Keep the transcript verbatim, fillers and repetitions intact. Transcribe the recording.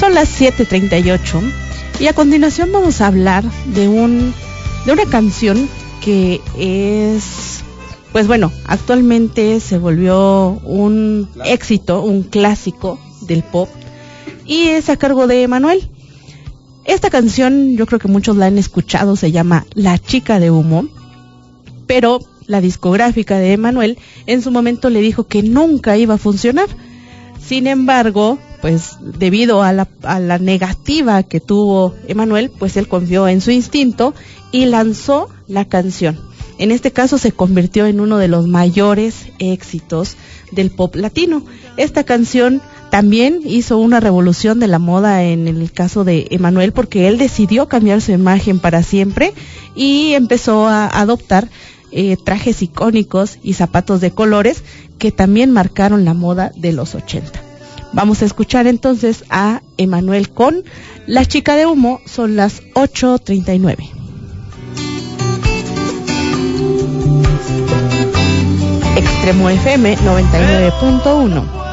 Son las siete treinta y ocho y a continuación vamos a hablar de un de una canción que es, pues bueno, actualmente se volvió un éxito, un clásico del pop, y es a cargo de Emmanuel. Esta canción yo creo que muchos la han escuchado, se llama La Chica de Humo, pero la discográfica de Emmanuel en su momento le dijo que nunca iba a funcionar. Sin embargo, pues debido a la, a la negativa que tuvo Emmanuel, pues él confió en su instinto y lanzó la canción. En este caso se convirtió en uno de los mayores éxitos del pop latino. Esta canción también hizo una revolución de la moda en el caso de Emmanuel, porque él decidió cambiar su imagen para siempre y empezó a adoptar eh, trajes icónicos y zapatos de colores que también marcaron la moda de los ochenta. Vamos a escuchar entonces a Emmanuel con La Chica de Humo. Son las ocho treinta y nueve. Extremo F M noventa y nueve punto uno.